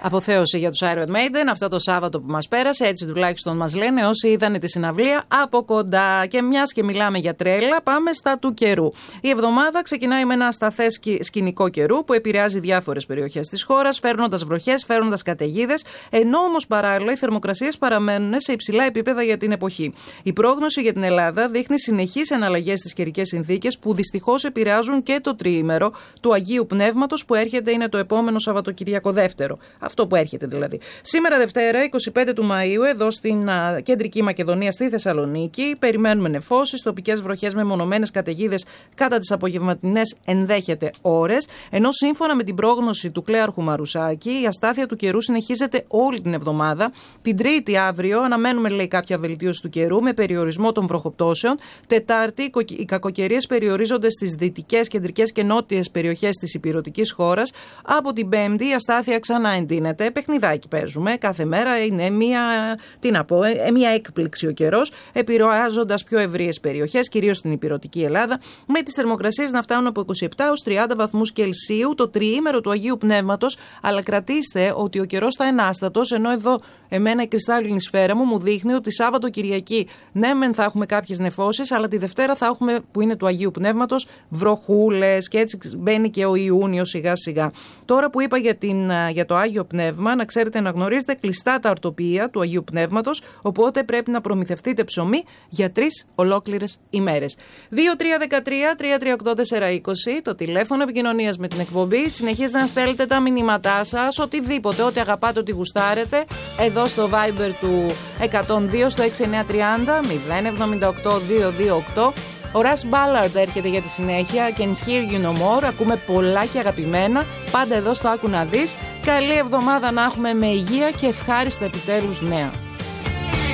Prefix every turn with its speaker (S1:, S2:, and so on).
S1: Αποθέωση για τους Iron Maiden αυτό το Σάββατο που μας πέρασε, έτσι τουλάχιστον μας λένε όσοι είδανε τη συναυλία από κοντά. Και μιας και μιλάμε για τρέλα, πάμε στα του καιρού. Η εβδομάδα ξεκινάει με ένα ασταθές σκηνικό καιρού που επηρεάζει διάφορες περιοχές της χώρας, φέρνοντας βροχές, φέρνοντας καταιγίδες, ενώ όμως παράλληλα οι θερμοκρασίες παραμένουν σε υψηλά επίπεδα για την εποχή. Η πρόγνωση για την Ελλάδα δείχνει συνεχείς εναλλαγές στις καιρικές συνθήκες που δυστυχώς επηρεάζουν και το τριήμερο του Αγίου Πνεύματος που έρχεται, είναι το επόμενο Σαββατοκυριακό δεύτερο. Αυτό που έρχεται δηλαδή. Σήμερα Δευτέρα, 25 του Μαΐου, εδώ στην Κεντρική Μακεδονία, στη Θεσσαλονίκη, περιμένουμε νεφώσεις, τοπικές βροχές με μονομένες καταιγίδες κατά τις απογευματινές ενδέχεται ώρες. Ενώ σύμφωνα με την πρόγνωση του κλέαρχου Μαρουσάκη, η αστάθεια του καιρού συνεχίζεται όλη την εβδομάδα. Την Τρίτη, αύριο, αναμένουμε, λέει, κάποια βελτίωση του καιρού με περιορισμό των βροχοπτώσεων. Τετάρτη, οι κακοκαιρίες περιορίζονται στις δυτικές, κεντρικές και νότιες περιοχές της ηπειρωτικής χώρας. Από την Πέμπτη, η αστάθεια ξανά εντείνεται. Παιχνιδάκι παίζουμε. Κάθε μέρα είναι μία έκπληξη ο καιρός, επηρεάζοντας πιο ευρείες περιοχές, κυρίως στην ηπειρωτική Ελλάδα, με τις θερμοκρασίες να φτάνουν από 27 ως 30 βαθμούς Κελσίου το τριήμερο του Αγίου Πνεύματος. Αλλά κρατήστε ότι ο καιρός θα είναι άστατος, ενώ εδώ εμένα η κρυστάλλινη σφαίρα μου δείχνει ότι Σάββατο Κυριακή ναι μεν θα έχουμε κάποιες νεφώσεις, αλλά τη Δευτέρα θα έχουμε, που είναι του Αγίου Πνεύματος, βροχούλες και έτσι μπαίνει και ο Ιούνιος σιγά σιγά. Τώρα που είπα για το Άγιο Πνεύμα, να ξέρετε, να γνωρίζετε, κλειστά τα ορτοπεία του Αγίου Πνεύματος, οπότε πρέπει να προμηθευτείτε ψωμί για 3 ολόκληρες ημέρες. 2313-338-420, το τηλέφωνο επικοινωνίας με την εκπομπή. Συνεχίζετε να στέλνετε τα μηνύματά σας, οτιδήποτε, ό,τι αγαπάτε, ό,τι γουστάρετε, εδώ στο Viber του 102 στο 6930 078 228. Ο Russ Ballard έρχεται για τη συνέχεια. Can hear you no more. Ακούμε πολλά και αγαπημένα. Πάντα εδώ στο Άκου να δεις. Καλή εβδομάδα να έχουμε με υγεία και ευχάριστα επιτέλους νέα.